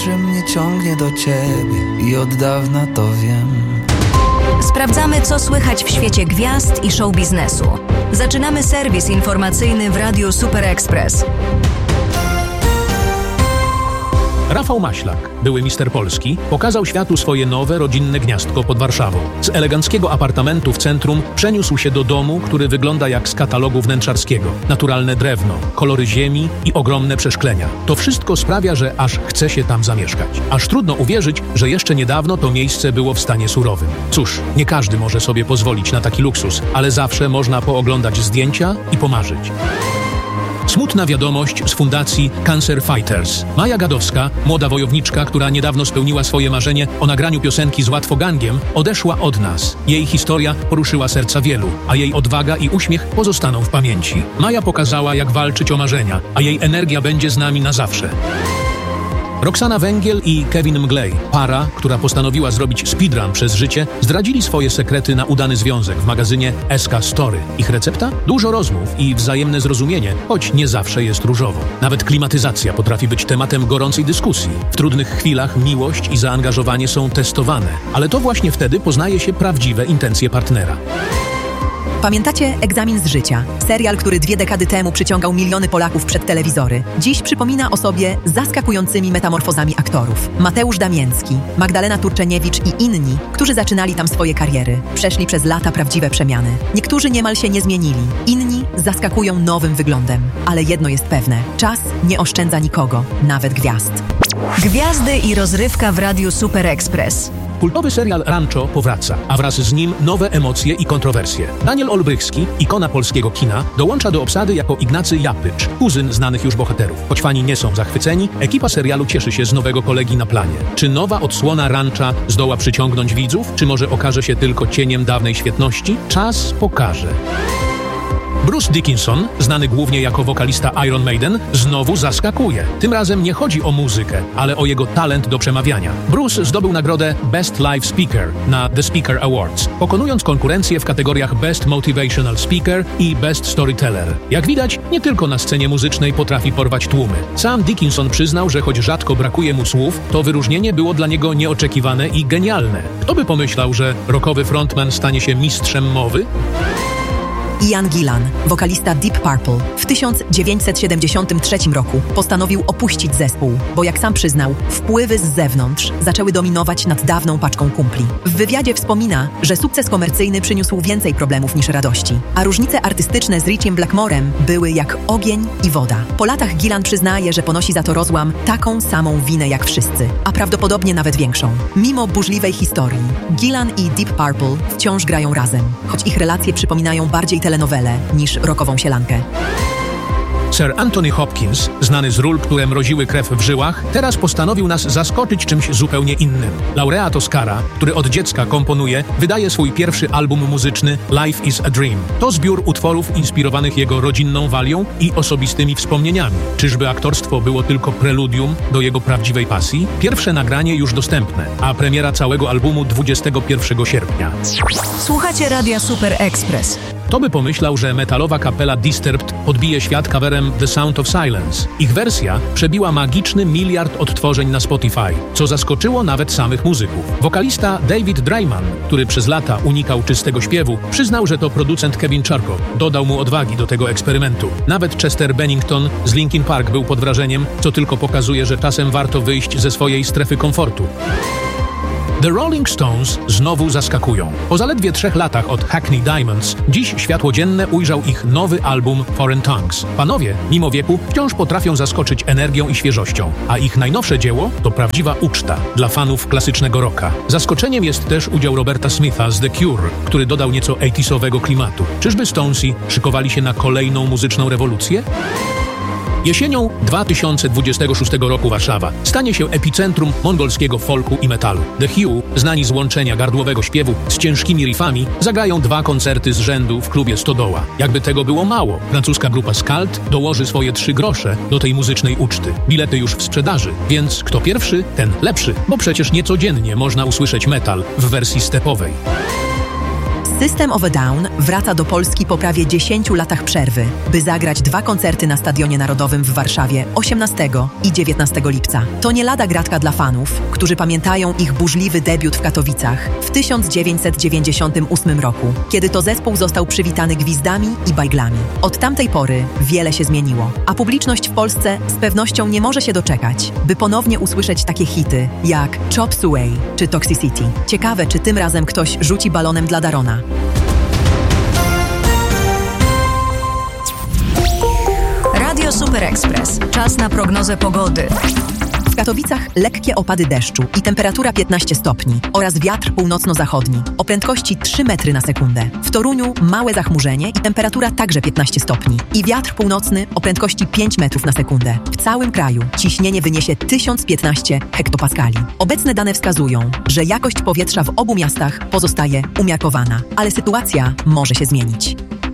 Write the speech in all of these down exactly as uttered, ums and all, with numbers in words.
że mnie ciągnie do ciebie i od dawna to wiem. Sprawdzamy, co słychać w świecie gwiazd i show biznesu. Zaczynamy serwis informacyjny w Radiu Super Express. Rafał Maślak, były mister Polski, pokazał światu swoje nowe, rodzinne gniazdko pod Warszawą. Z eleganckiego apartamentu w centrum przeniósł się do domu, który wygląda jak z katalogu wnętrzarskiego. Naturalne drewno, kolory ziemi i ogromne przeszklenia. To wszystko sprawia, że aż chce się tam zamieszkać. Aż trudno uwierzyć, że jeszcze niedawno to miejsce było w stanie surowym. Cóż, nie każdy może sobie pozwolić na taki luksus, ale zawsze można pooglądać zdjęcia i pomarzyć. Smutna wiadomość z fundacji Cancer Fighters. Maja Gadowska, młoda wojowniczka, która niedawno spełniła swoje marzenie o nagraniu piosenki z Łatwogangiem, odeszła od nas. Jej historia poruszyła serca wielu, a jej odwaga i uśmiech pozostaną w pamięci. Maja pokazała, jak walczyć o marzenia, a jej energia będzie z nami na zawsze. Roxana Węgiel i Kevin Mglej, para, która postanowiła zrobić speedrun przez życie, zdradzili swoje sekrety na udany związek w magazynie S K Story. Ich recepta? Dużo rozmów i wzajemne zrozumienie, choć nie zawsze jest różowo. Nawet klimatyzacja potrafi być tematem gorącej dyskusji. W trudnych chwilach miłość i zaangażowanie są testowane, ale to właśnie wtedy poznaje się prawdziwe intencje partnera. Pamiętacie Egzamin z życia? Serial, który dwie dekady temu przyciągał miliony Polaków przed telewizory. Dziś przypomina o sobie zaskakującymi metamorfozami aktorów. Mateusz Damięcki, Magdalena Turczeniewicz i inni, którzy zaczynali tam swoje kariery. Przeszli przez lata prawdziwe przemiany. Niektórzy niemal się nie zmienili, inni zaskakują nowym wyglądem. Ale jedno jest pewne, czas nie oszczędza nikogo, nawet gwiazd. Gwiazdy i rozrywka w Radiu Super Express. Kultowy serial Rancho powraca, a wraz z nim nowe emocje i kontrowersje. Daniel Olbrychski, ikona polskiego kina, dołącza do obsady jako Ignacy Japycz, kuzyn znanych już bohaterów. Choć fani nie są zachwyceni, ekipa serialu cieszy się z nowego kolegi na planie. Czy nowa odsłona Rancha zdoła przyciągnąć widzów, czy może okaże się tylko cieniem dawnej świetności? Czas pokaże. Bruce Dickinson, znany głównie jako wokalista Iron Maiden, znowu zaskakuje. Tym razem nie chodzi o muzykę, ale o jego talent do przemawiania. Bruce zdobył nagrodę Best Live Speaker na The Speaker Awards, pokonując konkurencję w kategoriach Best Motivational Speaker i Best Storyteller. Jak widać, nie tylko na scenie muzycznej potrafi porwać tłumy. Sam Dickinson przyznał, że choć rzadko brakuje mu słów, to wyróżnienie było dla niego nieoczekiwane i genialne. Kto by pomyślał, że rockowy frontman stanie się mistrzem mowy? Ian Gillan, wokalista Deep Purple, w tysiąc dziewięćset siedemdziesiątym trzecim roku postanowił opuścić zespół, bo jak sam przyznał, wpływy z zewnątrz zaczęły dominować nad dawną paczką kumpli. W wywiadzie wspomina, że sukces komercyjny przyniósł więcej problemów niż radości, a różnice artystyczne z Richiem Blackmorem były jak ogień i woda. Po latach Gillan przyznaje, że ponosi za to rozłam taką samą winę jak wszyscy, a prawdopodobnie nawet większą. Mimo burzliwej historii, Gillan i Deep Purple wciąż grają razem, choć ich relacje przypominają bardziej telenowelę niż rockową sielankę. Sir Anthony Hopkins, znany z ról, które mroziły krew w żyłach, teraz postanowił nas zaskoczyć czymś zupełnie innym. Laureat Oscara, który od dziecka komponuje, wydaje swój pierwszy album muzyczny Life is a Dream. To zbiór utworów inspirowanych jego rodzinną walią i osobistymi wspomnieniami. Czyżby aktorstwo było tylko preludium do jego prawdziwej pasji? Pierwsze nagranie już dostępne, a premiera całego albumu dwudziestego pierwszego sierpnia. Słuchacie Radia Super Express. Kto by pomyślał, że metalowa kapela Disturbed podbije świat coverem The Sound of Silence. Ich wersja przebiła magiczny miliard odtworzeń na Spotify, co zaskoczyło nawet samych muzyków. Wokalista David Draiman, który przez lata unikał czystego śpiewu, przyznał, że to producent Kevin Churko dodał mu odwagi do tego eksperymentu. Nawet Chester Bennington z Linkin Park był pod wrażeniem, co tylko pokazuje, że czasem warto wyjść ze swojej strefy komfortu. The Rolling Stones znowu zaskakują. Po zaledwie trzech latach od Hackney Diamonds, dziś światło dzienne ujrzał ich nowy album Foreign Tongues. Panowie, mimo wieku, wciąż potrafią zaskoczyć energią i świeżością, a ich najnowsze dzieło to prawdziwa uczta dla fanów klasycznego rocka. Zaskoczeniem jest też udział Roberta Smitha z The Cure, który dodał nieco osiemdziesiątego klimatu. Czyżby Stonesi szykowali się na kolejną muzyczną rewolucję? Jesienią dwa tysiące dwudziestego szóstego roku Warszawa stanie się epicentrum mongolskiego folku i metalu. The Who, znani z łączenia gardłowego śpiewu z ciężkimi riffami, zagrają dwa koncerty z rzędu w klubie Stodoła. Jakby tego było mało, francuska grupa Skald dołoży swoje trzy grosze do tej muzycznej uczty. Bilety już w sprzedaży, więc kto pierwszy, ten lepszy, bo przecież niecodziennie można usłyszeć metal w wersji stepowej. System of a Down wraca do Polski po prawie dziesięciu latach przerwy, by zagrać dwa koncerty na Stadionie Narodowym w Warszawie osiemnastego i dziewiętnastego lipca. To nie lada gratka dla fanów, którzy pamiętają ich burzliwy debiut w Katowicach w tysiąc dziewięćset dziewięćdziesiątym ósmym roku, kiedy to zespół został przywitany gwizdami i bajglami. Od tamtej pory wiele się zmieniło, a publiczność w Polsce z pewnością nie może się doczekać, by ponownie usłyszeć takie hity jak Chop Suey czy Toxicity. Ciekawe, czy tym razem ktoś rzuci balonem dla Darona. Radio Super Express. Czas na prognozę pogody. W Katowicach lekkie opady deszczu i temperatura piętnaście stopni oraz wiatr północno-zachodni o prędkości trzy metry na sekundę. W Toruniu małe zachmurzenie i temperatura także piętnaście stopni i wiatr północny o prędkości pięć metrów na sekundę. W całym kraju ciśnienie wyniesie tysiąc piętnaście hektopaskali. Obecne dane wskazują, że jakość powietrza w obu miastach pozostaje umiarkowana, ale sytuacja może się zmienić.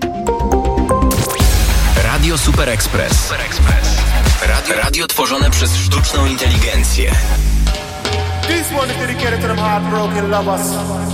Radio Super Express. Super Express. Radio, radio tworzone przez sztuczną inteligencję. This one is dedicated to them heartbroken lovers.